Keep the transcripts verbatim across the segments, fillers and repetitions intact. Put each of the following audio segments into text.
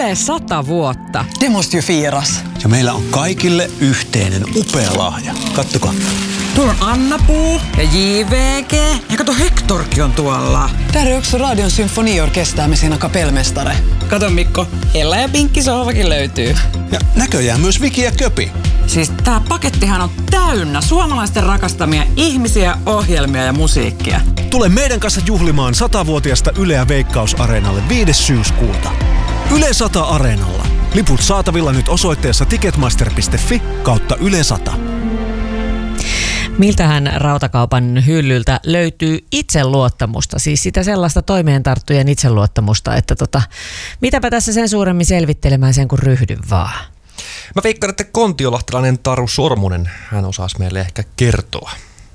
Yle sata vuotta. Demost ju firas. Ja meillä on kaikille yhteinen upea lahja. Kattokaa. Tuolla on Anna-Puu ja J V G. Ja kato, Hektorkin on tuolla. Där är också Radion symfoniorkester med sina kapellmästare. Kato Mikko, Ella ja Pinkki sohvakin löytyy. Ja näköjään myös Viki ja Köpi. Siis tää pakettihan on täynnä suomalaisten rakastamia ihmisiä, ohjelmia ja musiikkia. Tule meidän kanssa juhlimaan satavuotiasta Yleä Veikkaus-areenalle viides syyskuuta. Yle sata Areenalla. Liput saatavilla nyt osoitteessa ticketmaster piste fi kautta Yle sata. Miltähän rautakaupan hyllyltä löytyy itseluottamusta, siis sitä sellaista toimeentarttujen itseluottamusta, että tota, mitäpä tässä sen suuremmin selvittelemään sen kun ryhdyn vaan. Mä veikkaan, että kontiolahtelainen Taru Sormunen, hän osaisi meille ehkä kertoa.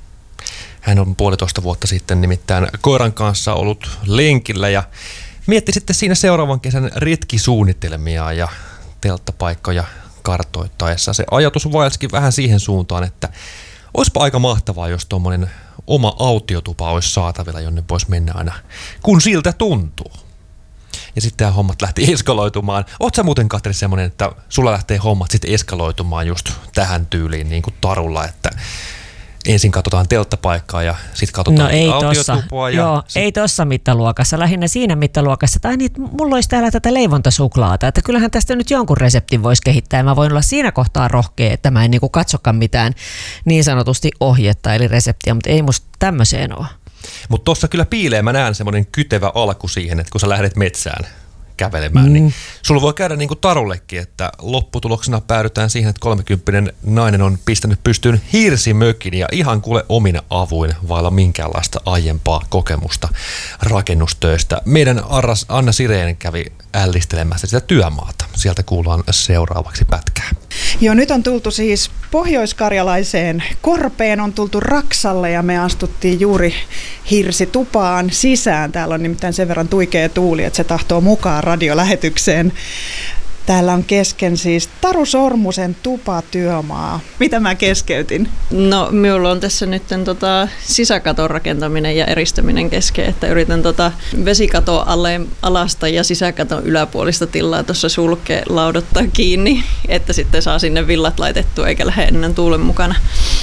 Hän on puolitoista vuotta sitten nimittäin koiran kanssa ollut lenkillä ja mietti sitten siinä seuraavan kesän retkisuunnitelmia ja telttapaikkoja kartoittaessa. Se ajatus vaelsikin vähän siihen suuntaan, että olisipa aika mahtavaa, jos tuommoinen oma autiotupa olisi saatavilla, jonne voisi mennä aina, kun siltä tuntuu. Ja sitten tämä hommat lähti eskaloitumaan. Oot sä muuten, Katri, semmoinen, että sulla lähtee hommat sitten eskaloitumaan just tähän tyyliin niin kuin Tarulla, että ensin katsotaan telttapaikkaa ja sitten katsotaan no autiotupaa. Ja Joo, sit... ei tossa mittaluokassa, lähinnä siinä mittaluokassa. Tai niin, mulla olisi täällä tätä leivontaisuklaata, että kyllähän tästä nyt jonkun reseptin voisi kehittää. Ja mä voin olla siinä kohtaa rohkea, että mä en niin kuin katsokaan mitään niin sanotusti ohjetta eli reseptiä, mutta ei musta tämmöiseen ole. Mutta tuossa kyllä piilee, mä näen semmoinen kytevä alku siihen, että kun sä lähdet metsään kävelemään, mm. niin sulla voi käydä niin kuin Tarullekin, että lopputuloksena päädytään siihen, että kolmekymppinen nainen on pistänyt pystyyn hirsimökin ja ihan kuule omina avuin vailla minkäänlaista aiempaa kokemusta rakennustöistä. Meidän Arras Anna Sireen kävi ällistelemässä sitä työmaata. Sieltä kuullaan seuraavaksi pätkää. Joo, nyt on tultu siis pohjoiskarjalaiseen Korpeen, on tultu Raksalle ja me astuttiin juuri hirsitupaan sisään. Täällä on nimittäin sen verran tuikea tuuli, että se tahtoo mukaan radiolähetykseen. Täällä on kesken siis Taru Sormusen tupatyömaa. Mitä mä keskeytin? No, minulla on tässä nyt tota, sisäkaton rakentaminen ja eristäminen kesken, että yritän tota, vesikaton alle, alasta ja sisäkaton yläpuolista tilaa tuossa sulkea laudottaa kiinni, että sitten saa sinne villat laitettua eikä lähde ennen tuulen mukana.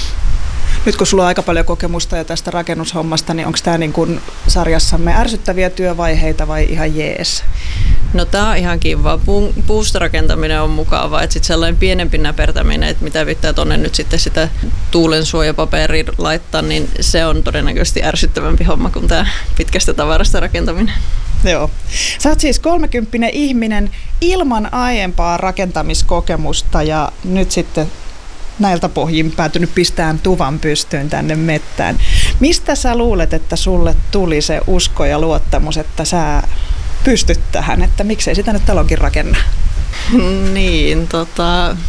Nyt kun sulla on aika paljon kokemusta jo tästä rakennushommasta, niin onko tämä niin kuin sarjassamme ärsyttäviä työvaiheita vai ihan jees? No tää on ihan kiva. Puusta rakentaminen on mukavaa, että sitten sellainen pienempi näpertäminen, että mitä pitää tonne nyt sitten sitä tuulensuojapaperia laittaa, niin se on todennäköisesti ärsyttävämpi homma kuin tämä pitkästä tavarasta rakentaminen. Joo. Sä oot siis kolmekymppinen ihminen ilman aiempaa rakentamiskokemusta ja nyt sitten näiltä pohjin päätynyt pistämään tuvan pystyyn tänne mettään. Mistä sä luulet, että sulle tuli se usko ja luottamus, että sä pystyt tähän, että miksei sitä nyt talonkin rakenna? Niin, tota,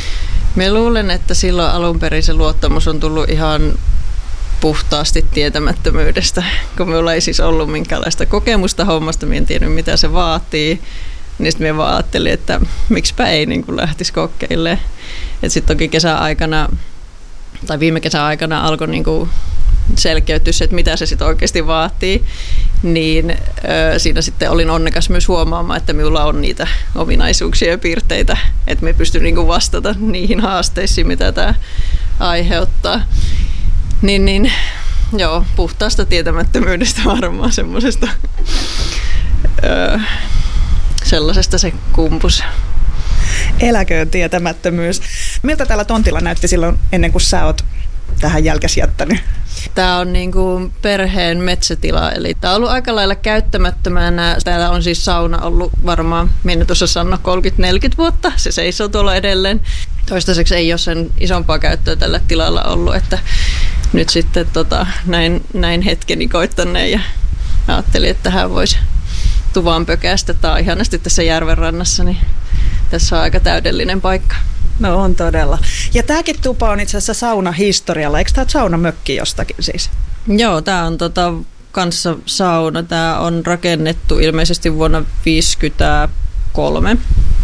mä luulen, että silloin alun perin se luottamus on tullut ihan puhtaasti tietämättömyydestä, kun minulla ei siis ollut minkäänlaista kokemusta hommasta, minä en tiennyt mitä se vaatii, niin sitten minä vaan ajattelin, että miksipä ei niin kuin lähtisi kokeilemaan. Sitten toki kesäaikana, tai viime kesän aikana alkoi niin kuin selkeytyä se, että mitä se sitten oikeasti vaatii, niin ö, siinä sitten olin onnekas myös huomaamaan, että minulla on niitä ominaisuuksia ja piirteitä, että me pystyn niin kuin vastata niihin haasteisiin, mitä tämä aiheuttaa. Niin, niin joo, puhtaasta tietämättömyydestä varmaan semmoisesta, ö, sellaisesta se kumpus. Eläköön tietämättömyys. Miltä täällä tontilla näytti silloin ennen kuin sä oot tähän jälkäs jättänyt? Tämä on niin kuin perheen metsätila, eli tämä on ollut aika lailla käyttämättömänä. Täällä on siis sauna ollut varmaan, minä tuossa sanoa kolmekymmentä neljäkymmentä vuotta, se seisoo tuolla edelleen. Toistaiseksi ei ole sen isompaa käyttöä tällä tilalla ollut, että nyt sitten tota, näin, näin hetkeni koittaneen ja ajattelin, että tähän voisi tuvan pökästä. Tämä on ihanasti tässä järven rannassa, niin tässä on aika täydellinen paikka. No on todella. Ja tämäkin tupa on itse asiassa saunahistorialla. Eikö tämä ole saunamökki jostakin siis? Joo, tämä on tota, kanssa sauna. Tämä on rakennettu ilmeisesti vuonna viisikymmentäkolme.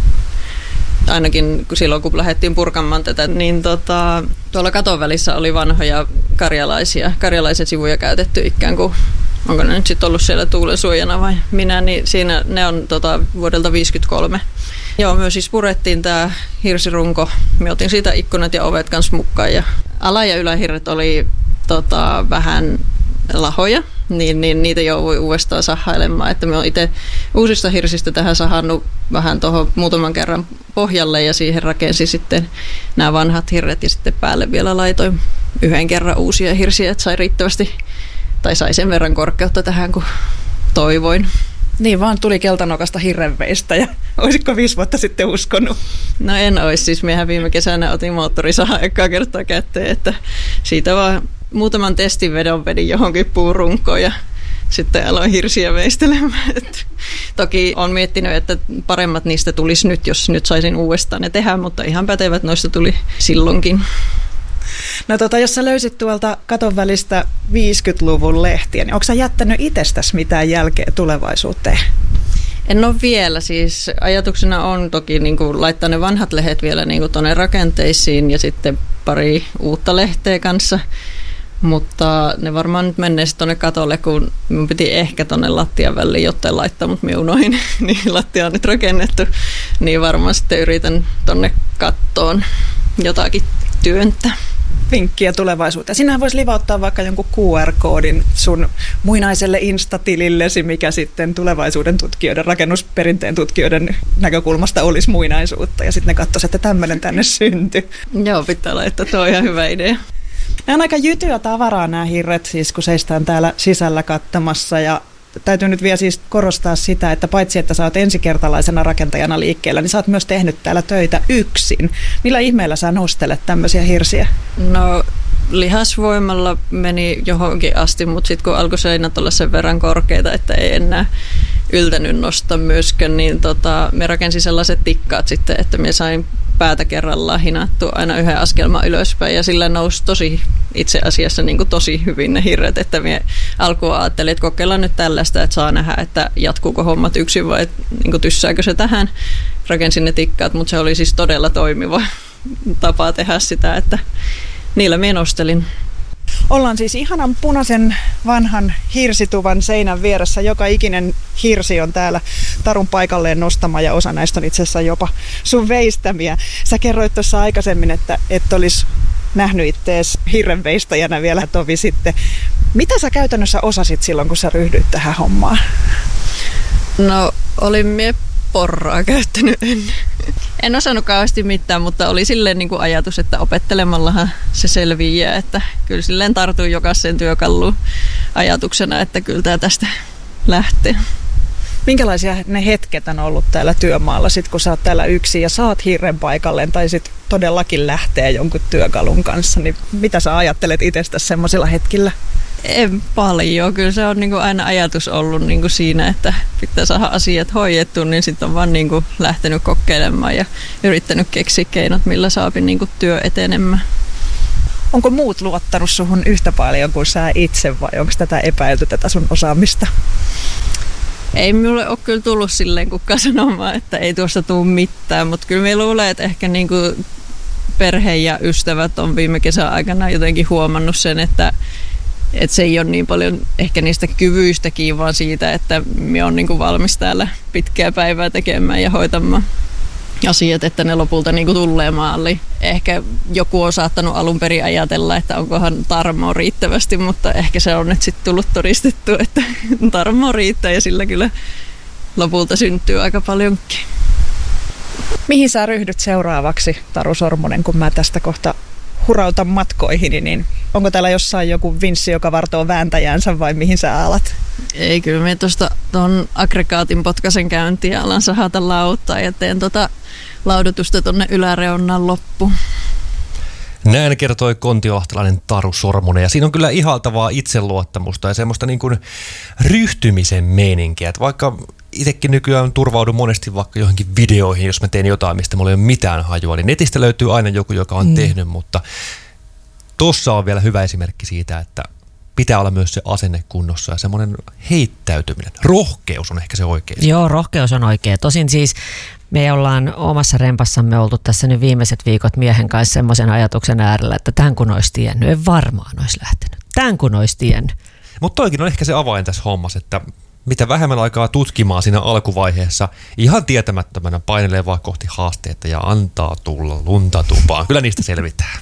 Ainakin silloin, kun lähdettiin purkamaan tätä, niin tota, tuolla katon välissä oli vanhoja karjalaisia, karjalaisen sivuja käytetty ikään kuin onko ne nyt sitten ollut siellä tuulen suojana vai minä, niin siinä ne on tota, vuodelta viisikymmentäkolme. Joo, me siis purettiin tämä hirsirunko. Me otin siitä ikkunat ja ovet kanssa mukaan ja ala- ja ylähirret oli tota, vähän lahoja, niin, niin niitä joutui uudestaan sahailemaan. Että me olen itse uusista hirsistä tähän sahannut vähän tuohon muutaman kerran pohjalle ja siihen rakensin sitten nämä vanhat hirret ja sitten päälle vielä laitoin yhden kerran uusia hirsiä, että sai riittävästi tai sai sen verran korkeutta tähän, kun toivoin. Niin vaan tuli keltanokasta hirrenveistä ja olisitko viisi vuotta sitten uskonut? No en olisi, siis miehän viime kesänä otin moottorisahan ekaa kertaa kätteen, että siitä vaan muutaman testin vedon vedin johonkin puurunkoon ja sitten aloin hirsiä veistelemään. Et toki olen miettinyt, että paremmat niistä tulisi nyt, jos nyt saisin uudestaan ne tehdä, mutta ihan pätevät noista tuli silloinkin. No tota, jos sä löysit tuolta katon välistä viisikymmentäluvun lehtiä, niin onko sä jättänyt itsestäsi mitään jälkeä tulevaisuuteen? En ole vielä. Siis ajatuksena on toki niin kuin laittaa ne vanhat lehdet vielä niin tuonne rakenteisiin ja sitten pari uutta lehteä kanssa. Mutta ne varmaan nyt menee sitten tuonne katolle, kun minun piti ehkä tuonne lattian väliin jotain laittaa, mutta minä unohin, niin lattia on nyt rakennettu. Niin varmaan sitten yritän tuonne kattoon jotakin työntää. Vinkkiä tulevaisuuteen. Sinähän voisi livauttaa vaikka jonkun Q R-koodin sun muinaiselle Insta-tilillesi, mikä sitten tulevaisuuden tutkijoiden, rakennusperinteen tutkijoiden näkökulmasta olisi muinaisuutta. Ja sitten ne katsoisivat, että tämmöinen tänne syntyi. Joo, pitää laittaa. Tuo on ihan hyvä idea. Nämä on aika jytyä tavaraa nämä hirret, siis kun seistään täällä sisällä katsomassa. Ja täytyy nyt vielä siis korostaa sitä, että paitsi että sä oot ensikertalaisena rakentajana liikkeellä, niin sä oot myös tehnyt täällä töitä yksin. Millä ihmeellä sä nostelet tämmöisiä hirsiä? No lihasvoimalla meni johonkin asti, mutta sitten kun alkoi seinät olla sen verran korkeita, että ei enää yltänyt nostaa myöskään, niin tota, me rakensin sellaiset tikkaat sitten, että me sain päätä kerrallaan hinattua aina yhden askelman ylöspäin ja sillä nousi tosi itse asiassa niin kuin tosi hyvin ne hirret, että me alkuun ajattelin, että kokeillaan nyt tällaista, että saa nähdä, että jatkuuko hommat yksin vai niin kuin tyssääkö se tähän. Rakensin ne tikkaat, mutta se oli siis todella toimiva tapa tehdä sitä, että niillä me nostelin. Ollaan siis ihanan punaisen vanhan hirsituvan seinän vieressä. Joka ikinen hirsi on täällä Tarun paikalleen nostama ja osa näistä on itse asiassa jopa sun veistämiä. Sä kerroit tuossa aikaisemmin, että et olisi nähnyt ittees hirrenveistäjänä vielä tovi sitten. Mitä sä käytännössä osasit silloin, kun sä ryhdyit tähän hommaan? No, olin mie porraa käyttänyt ennen. En osannut kauheasti mitään, mutta oli silleen niin kuin ajatus, että opettelemallahan se selviää, että kyllä silleen tartuin jokaiseen työkaluun ajatuksena, että kyllä tämä tästä lähtee. Minkälaisia ne hetket on ollut täällä työmaalla, sit kun sä oot täällä yksin ja saat hirren paikalleen tai sit todellakin lähtee jonkun työkalun kanssa, niin mitä sä ajattelet itsestäsi semmoisilla hetkillä? En paljon. Kyllä se on niin kuin aina ajatus ollut niin kuin siinä, että pitää saada asiat hoidettua, niin sitten on vaan niin kuin lähtenyt kokeilemaan ja yrittänyt keksiä keinot, millä saapi niin kuin työ etenemään. Onko muut luottanut suhun yhtä paljon kuin sä itse vai onko tätä epäilty, tätä sun osaamista? Ei minulle ole kyllä tullut silleen kukaan sanomaan, että ei tuosta tule mitään, mutta kyllä minä luulen, että ehkä niin kuin perhe ja ystävät on viime kesän aikana jotenkin huomannut sen, että Että se ei ole niin paljon ehkä niistä kyvyistäkin, vaan siitä, että minä olen niin kuin valmis täällä pitkää päivää tekemään ja hoitamaan asiat, että ne lopulta niin kuin tulee maaliin. Ehkä joku on saattanut alun perin ajatella, että onkohan tarmoa riittävästi, mutta ehkä se on nyt sitten tullut todistettu, että tarmoa riittää ja sillä kyllä lopulta syntyy aika paljonkin. Mihin sä ryhdyt seuraavaksi, Taru Sormunen, kun mä tästä kohta hurautan matkoihini, niin onko täällä jossain joku vinssi, joka vartoo vääntäjänsä vai mihin sä alat? Ei, kyllä me tuosta tuon aggregaatin potkasen käyntiin ja alan sahata lauttaa ja teen tota laudotusta tuonne yläreunnan loppuun. Näin kertoi kontiolahtelainen Taru Sormunen ja siinä on kyllä ihaltavaa itseluottamusta ja semmoista niin kuin ryhtymisen meininkiä, että vaikka itsekin nykyään turvaudun monesti vaikka johonkin videoihin, jos mä teen jotain, mistä mulla ei ole mitään hajua, niin netistä löytyy aina joku, joka on mm. tehnyt, mutta tossa on vielä hyvä esimerkki siitä, että pitää olla myös se asenne kunnossa ja semmoinen heittäytyminen. Rohkeus on ehkä se oikein. Joo, rohkeus on oikein. Tosin siis me ollaan omassa rempassamme oltu tässä nyt viimeiset viikot miehen kanssa semmoisen ajatuksen äärellä, että tämän kun olisi tiennyt, en varmaan olisi lähtenyt. Tämän kun olisi tiennyt. Mutta toikin on ehkä se avain tässä hommassa, että mitä vähemmän aikaa tutkimaan siinä alkuvaiheessa, ihan tietämättömänä painelee vaan kohti haasteita ja antaa tulla lunta tupaan. Kyllä niistä selvitään.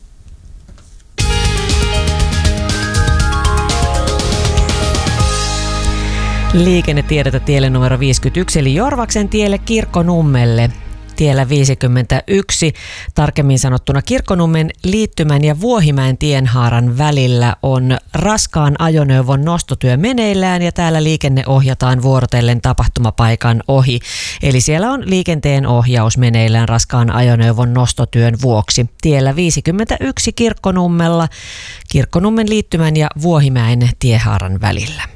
Liikennetiedote tielle numero viisikymmentäyksi, eli Jorvaksen tielle Kirkkonummelle. Tiellä viisikymmentäyksi, tarkemmin sanottuna Kirkkonummen liittymän ja Vuohimäen tienhaaran välillä on raskaan ajoneuvon nostotyö meneillään ja täällä liikenne ohjataan vuorotellen tapahtumapaikan ohi. Eli siellä on liikenteen ohjaus meneillään raskaan ajoneuvon nostotyön vuoksi. Tiellä viisikymmentäyksi Kirkkonummella, Kirkkonummen liittymän ja Vuohimäen tienhaaran välillä.